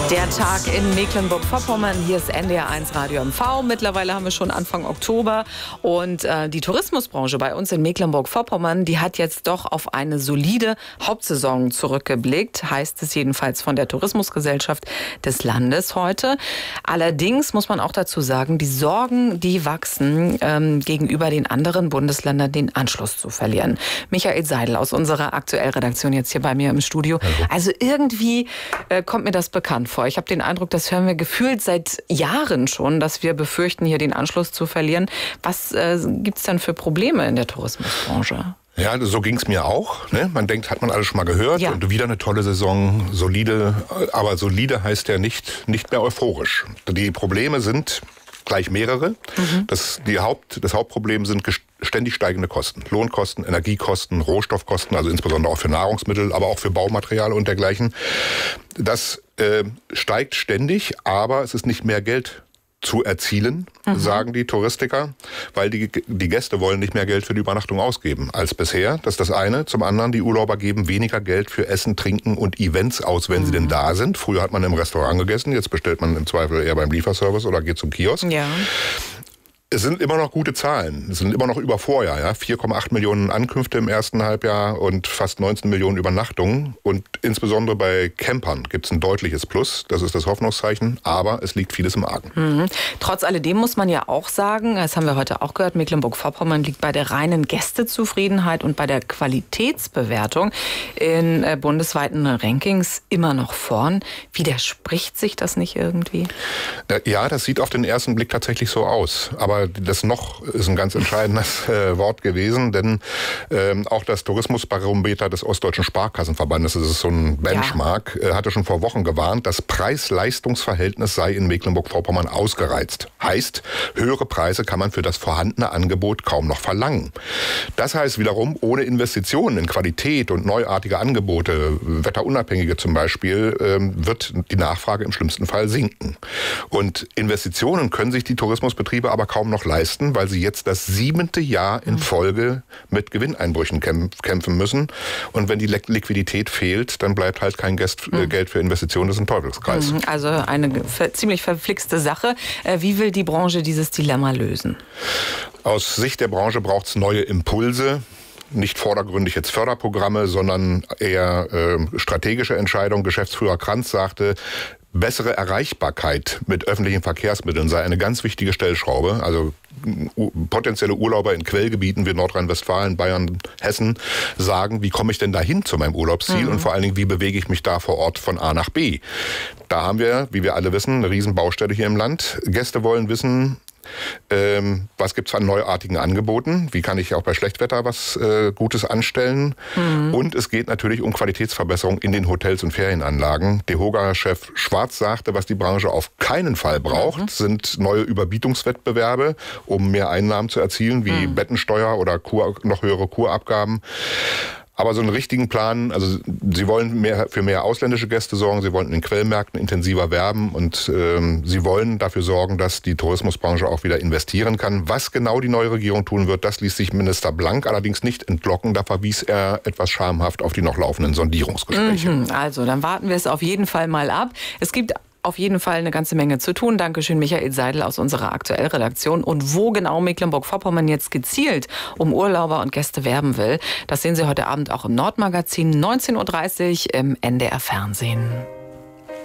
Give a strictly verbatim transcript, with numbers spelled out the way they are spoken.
Der Tag in Mecklenburg-Vorpommern. Hier ist N D R eins Radio M V. Mittlerweile haben wir schon Anfang Oktober. Und äh, die Tourismusbranche bei uns in Mecklenburg-Vorpommern, die hat jetzt doch auf eine solide Hauptsaison zurückgeblickt. Heißt es jedenfalls von der Tourismusgesellschaft des Landes heute. Allerdings muss man auch dazu sagen, die Sorgen, die wachsen, ähm, gegenüber den anderen Bundesländern den Anschluss zu verlieren. Michael Seidel aus unserer Aktuellredaktion jetzt hier bei mir im Studio. Hallo. Also irgendwie äh, kommt mir das bekannt vor. Ich habe den Eindruck, das hören wir gefühlt seit Jahren schon, dass wir befürchten, hier den Anschluss zu verlieren. Was äh, gibt es denn für Probleme in der Tourismusbranche? Ja, so ging es mir auch. Ne? Man denkt, hat man alles schon mal gehört. Ja. Und wieder eine tolle Saison, solide. Aber solide heißt ja nicht, nicht mehr euphorisch. Die Probleme sind gleich mehrere. Mhm. Das, die Haupt, das Hauptproblem sind ständig steigende Kosten. Lohnkosten, Energiekosten, Rohstoffkosten, also insbesondere auch für Nahrungsmittel, aber auch für Baumaterial und dergleichen. Das äh, steigt ständig, aber es ist nicht mehr Geld zu erzielen, mhm. sagen die Touristiker, weil die, die Gäste wollen nicht mehr Geld für die Übernachtung ausgeben als bisher. Das ist das eine. Zum anderen, die Urlauber geben weniger Geld für Essen, Trinken und Events aus, wenn mhm. sie denn da sind. Früher hat man im Restaurant gegessen, jetzt bestellt man im Zweifel eher beim Lieferservice oder geht zum Kiosk. Ja. Es sind immer noch gute Zahlen. Es sind immer noch über Vorjahr. Ja? vier Komma acht Millionen Ankünfte im ersten Halbjahr und fast neunzehn Millionen Übernachtungen. Und insbesondere bei Campern gibt es ein deutliches Plus. Das ist das Hoffnungszeichen. Aber es liegt vieles im Argen. Mhm. Trotz alledem muss man ja auch sagen, das haben wir heute auch gehört, Mecklenburg-Vorpommern liegt bei der reinen Gästezufriedenheit und bei der Qualitätsbewertung in äh, bundesweiten Rankings immer noch vorn. Widerspricht sich das nicht irgendwie? Ja, das sieht auf den ersten Blick tatsächlich so aus. Aber das noch ist ein ganz entscheidendes äh, Wort gewesen, denn ähm, auch das Tourismusbarometer des Ostdeutschen Sparkassenverbandes, das ist so ein Benchmark, ja. äh, hatte schon vor Wochen gewarnt, das Preis-Leistungs-Verhältnis sei in Mecklenburg-Vorpommern ausgereizt. Heißt, höhere Preise kann man für das vorhandene Angebot kaum noch verlangen. Das heißt wiederum, ohne Investitionen in Qualität und neuartige Angebote, wetterunabhängige zum Beispiel, ähm, wird die Nachfrage im schlimmsten Fall sinken. Und Investitionen können sich die Tourismusbetriebe aber kaum noch leisten, weil sie jetzt das siebente Jahr in Folge mit Gewinneinbrüchen kämpfen müssen. Und wenn die Liquidität fehlt, dann bleibt halt kein Geld für Investitionen. Das ist ein Teufelskreis. Also eine ziemlich verflixte Sache. Wie will die Branche dieses Dilemma lösen? Aus Sicht der Branche braucht es neue Impulse. Nicht vordergründig jetzt Förderprogramme, sondern eher äh, strategische Entscheidungen. Geschäftsführer Kranz sagte, bessere Erreichbarkeit mit öffentlichen Verkehrsmitteln sei eine ganz wichtige Stellschraube. Also potenzielle Urlauber in Quellgebieten wie Nordrhein-Westfalen, Bayern, Hessen sagen, wie komme ich denn dahin zu meinem Urlaubsziel mhm. und vor allen Dingen, wie bewege ich mich da vor Ort von A nach B. Da haben wir, wie wir alle wissen, eine riesen Baustelle hier im Land. Gäste wollen wissen, Ähm, was gibt es an neuartigen Angeboten? Wie kann ich auch bei Schlechtwetter was äh, Gutes anstellen? Mhm. Und es geht natürlich um Qualitätsverbesserung in den Hotels und Ferienanlagen. DEHOGA-Chef Schwarz sagte, was die Branche auf keinen Fall braucht, mhm. sind neue Überbietungswettbewerbe, um mehr Einnahmen zu erzielen, wie mhm. Bettensteuer oder Kur, noch höhere Kurabgaben. Aber so einen richtigen Plan, also sie wollen mehr, für mehr ausländische Gäste sorgen, sie wollen in den Quellmärkten intensiver werben und ähm, sie wollen dafür sorgen, dass die Tourismusbranche auch wieder investieren kann. Was genau die neue Regierung tun wird, das ließ sich Minister Blank allerdings nicht entlocken. Da verwies er etwas schamhaft auf die noch laufenden Sondierungsgespräche. Mhm, also, dann warten wir es auf jeden Fall mal ab. Es gibt auf jeden Fall eine ganze Menge zu tun. Dankeschön, Michael Seidel aus unserer Aktuellredaktion. Und wo genau Mecklenburg-Vorpommern jetzt gezielt um Urlauber und Gäste werben will, das sehen Sie heute Abend auch im Nordmagazin, neunzehn Uhr dreißig im N D R Fernsehen.